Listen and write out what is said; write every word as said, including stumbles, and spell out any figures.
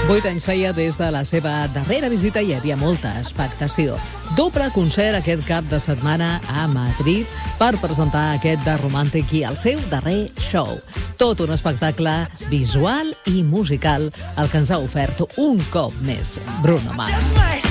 Vuit anys feia des de la seva darrera visita i hi havia molta expectació. Doble concert aquest cap de setmana a Madrid per presentar aquest The Romantic i el seu darrer show. Tot un espectacle visual i musical, el que ens ha ofert un cop més Bruno Mars.